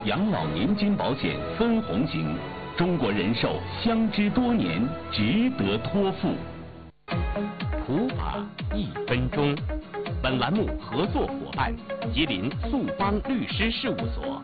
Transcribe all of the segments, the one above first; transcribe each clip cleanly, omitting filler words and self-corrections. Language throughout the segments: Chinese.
养老年金保险分红型，中国人寿相知多年，值得托付。 普法1分钟。本栏目合作伙伴：吉林速邦律师事务所。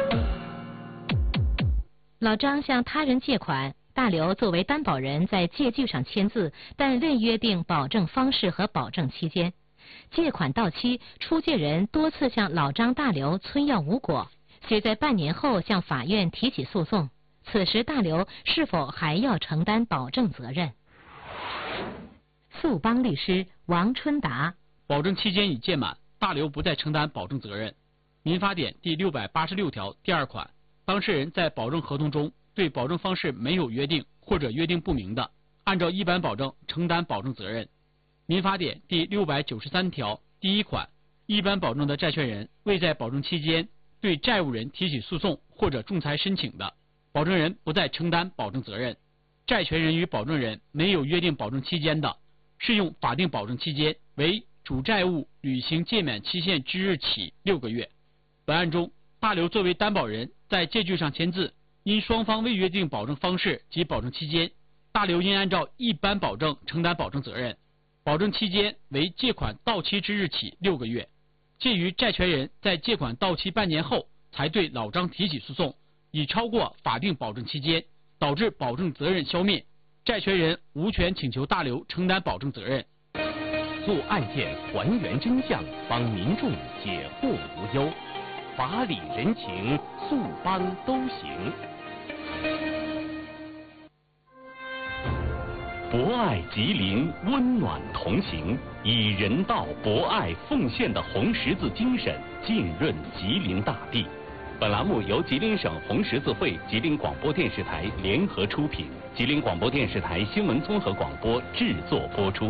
老张向他人借款，大刘作为担保人在借据上签字，但未约定保证方式和保证期间。借款到期，出借人多次向老张、大刘催要无果，需在半年后向法院提起诉讼。此时大刘是否还要承担保证责任？速邦律师王春达。 保证期间已届满，大刘不再承担保证责任。民法典第686条第2款，当事人在保证合同中对保证方式没有约定或者约定不明的，按照一般保证承担保证责任。民法典第693条第1款，一般保证的债权人未在保证期间对债务人提起诉讼或者仲裁申请的，保证人不再承担保证责任。债权人与保证人没有约定保证期间的，适用法定保证期间为主债务履行届满期限之日起6个月。本案中，大刘作为担保人在借据上签字，因双方未约定保证方式及保证期间，大刘应按照一般保证承担保证责任。保证期间为借款到期之日起6个月。鉴于债权人在借款到期半年后才对老张提起诉讼，已超过法定保证期间，导致保证责任消灭，债权人无权请求大刘承担保证责任。 做案件还原真相，帮民众解惑无忧，法理人情，速邦都行。 博爱吉林，温暖同行，以人道、博爱、奉献的红十字精神浸润吉林大地。本栏目由吉林省红十字会、吉林广播电视台联合出品，吉林广播电视台新闻综合广播制作播出。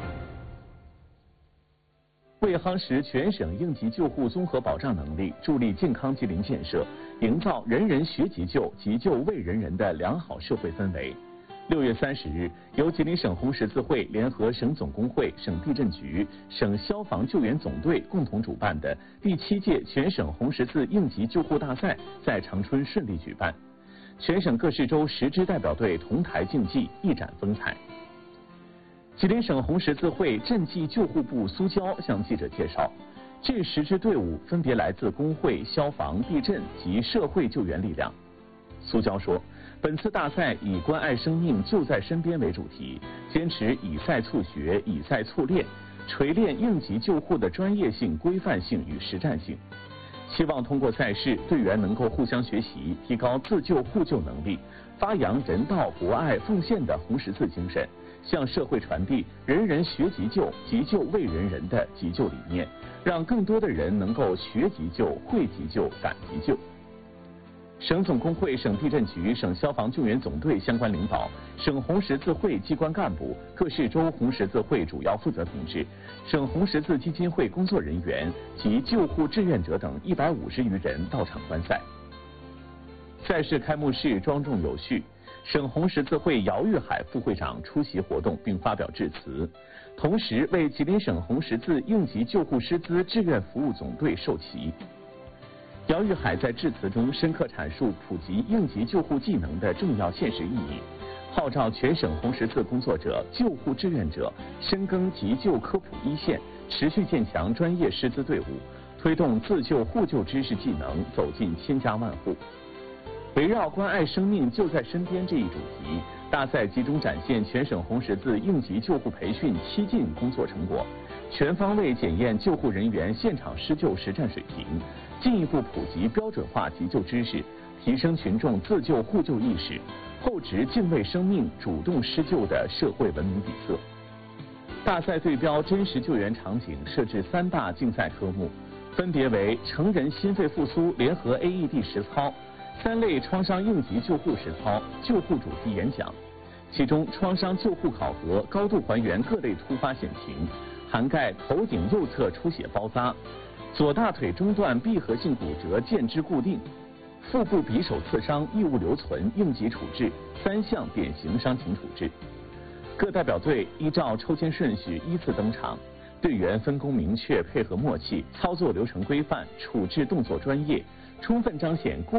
为夯实全省应急救护综合保障能力，助力健康吉林建设，营造人人学急救、急救为人人的良好社会氛围，6月30日，由吉林省红十字会联合省总工会、省地震局、省消防救援总队共同主办的第7届全省红十字应急救护大赛在长春顺利举办，全省各市州10支代表队同台竞技，一展风采。吉林省红十字会赈济救护部苏娇向记者介绍，这10支队伍分别来自工会、消防、地震及社会救援力量。苏娇说，本次大赛以关爱生命就在身边为主题，坚持以赛促学、以赛促练，锤炼应急救护的专业性、规范性与实战性。希望通过赛事，队员能够互相学习，提高自救互救能力，发扬人道、博爱、奉献的红十字精神，向社会传递人人学急救、急救为人人的急救理念，让更多的人能够学急救、会急救、敢急救。省总工会、省地震局、省消防救援总队相关领导、省红十字会机关干部、各市州红十字会主要负责同志、省红十字基金会工作人员及救护志愿者等150余人到场观赛。赛事开幕式庄重有序，省红十字会姚玉海副会长出席活动并发表致辞，同时为吉林省红十字应急救护师资志愿服务总队授旗。姚玉海在致辞中深刻阐述普及应急救护技能的重要现实意义，号召全省红十字工作者、救护志愿者深耕急救科普一线，持续建强专业师资队伍，推动自救互救知识技能走进千家万户。围绕关爱生命就在身边这一主题，大赛集中展现全省红十字应急救护培训7进工作成果，全方位检验救护人员现场施救实战水平，进一步普及标准化急救知识，提升群众自救互救意识，厚植敬畏生命、主动施救的社会文明底色。大赛对标真实救援场景，设置3大竞赛科目，分别为成人心肺复苏联合 AED 实操、3类创伤应急救护实操、救护主题演讲。其中创伤救护考核高度还原各类突发险情，涵盖头顶右侧出血包扎、左大腿中段闭合性骨折间肢固定、腹部匕首刺伤异物留存应急处置3项典型伤情处置。各代表队依照抽签顺序依次登场，队员分工明确，配合默契，操作流程规范，处置动作专业， 充分彰显过